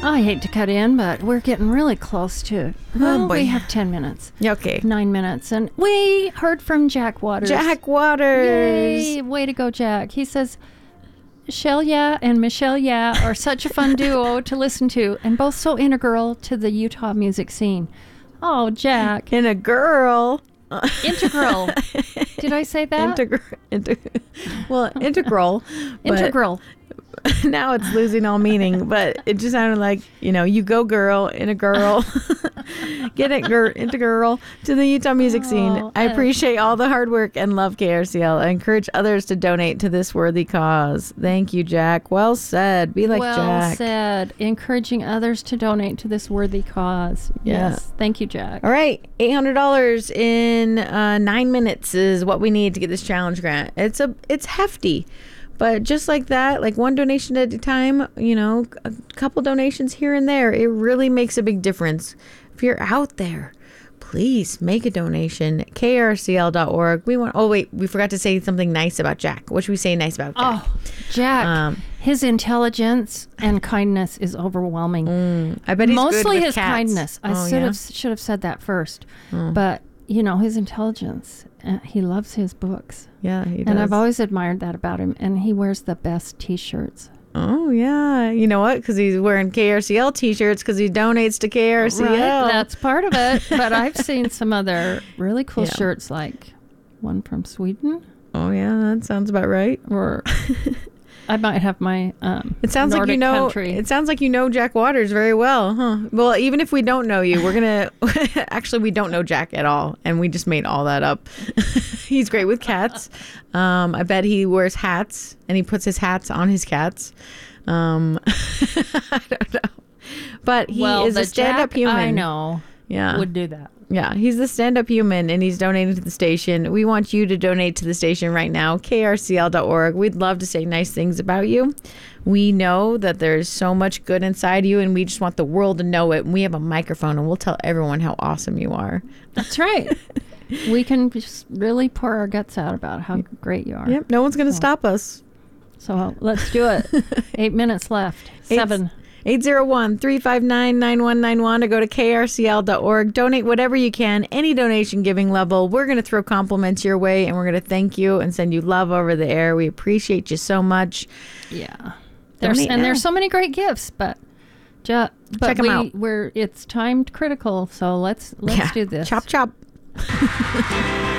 I hate to cut in, but we're getting really close to. Well, we have 10 minutes. Okay. 9 minutes. And we heard from Jack Waters. Jack Waters. Yay. Way to go, Jack. He says, Shell Ya and Michelle Ya are such a fun duo to listen to, and both so integral to the Utah music scene. Oh, Jack. And a girl. Integral. Did I say that? Integral. Integral. Now it's losing all meaning, but it just sounded like, you go girl, in a girl. Get it, into girl, to the Utah music scene. I appreciate all the hard work and love KRCL. I encourage others to donate to this worthy cause. Thank you, Jack. Well said. Be like Jack. Well said. Encouraging others to donate to this worthy cause. Yeah. Yes. Thank you, Jack. All right. $800 in 9 minutes is what we need to get this challenge grant. It's hefty. But just like that, like one donation at a time, a couple donations here and there, it really makes a big difference. If you're out there, please make a donation. krcl.org. We forgot to say something nice about Jack. What should we say nice about Jack? Oh, Jack. His intelligence and kindness is overwhelming. I bet he's mostly good with his cats. kindness. I should have said that first. But his intelligence. He loves his books. Yeah, he does. And I've always admired that about him. And he wears the best T-shirts. Oh, yeah. You know what? Because he's wearing KRCL T-shirts because he donates to KRCL. Right, that's part of it. But I've seen some other really cool shirts, like one from Sweden. Oh, yeah. That sounds about right. Or I might have my it sounds Nordic like country. It sounds like you know Jack Waters very well, huh? Well, even if we don't know you, we're gonna actually we don't know Jack at all, and we just made all that up. He's great with cats. I bet he wears hats and he puts his hats on his cats. I don't know, but he is a stand-up human. I know. Yeah, would do that. Yeah, he's the stand-up human, and he's donating to the station. We want you to donate to the station right now, krcl.org. We'd love to say nice things about you. We know that there's so much good inside you, and we just want the world to know it. And we have a microphone, and we'll tell everyone how awesome you are. That's right. We can just really pour our guts out about how great you are. Yep, no one's going to stop us. So let's do it. 8 minutes left. 7. 801-359-9191 or go to krcl.org. Donate whatever you can, any donation giving level. We're going to throw compliments your way, and we're going to thank you and send you love over the air. We appreciate you so much. Yeah. There's so many great gifts, but check them out. It's timed critical, so let's do this. Chop, chop.